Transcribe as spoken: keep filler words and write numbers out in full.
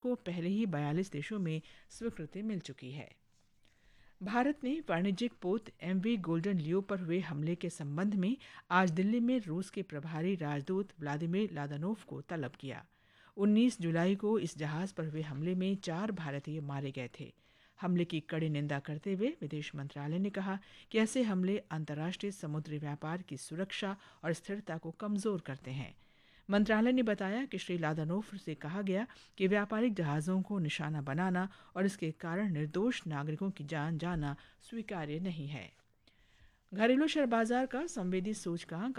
को पहले ही बयालीस देशों में स्वीकृति मिल चुकी है। भारत ने वाणिज्यिक पोत एमवी गोल्डन लियो पर हुए हमले के संबंध में आज दिल्ली में रूस के प्रभारी राजदूत व्लादिमीर लादानोव को तलब किया। उन्नीस जुलाई को इस जहाज पर हुए हमले में चार भारतीय मारे गए थे। हमले की कड़ी निंदा करते हुए विदेश मंत्रालय ने कहा कि ऐसे हमले अंतर्राष्ट्रीय समुद्री व्यापार की सुरक्षा और स्थिरता को कमजोर करते हैं। मंत्रालय ने बताया कि श्री लादानोव से कहा गया कि व्यापारिक जहाज़ों को निशाना बनाना और इसके कारण निर्दोष नागरिकों की जान जाना स्वीकार्य नहीं है। घरेलू शेयर बाजार का संवेदी सूचकांक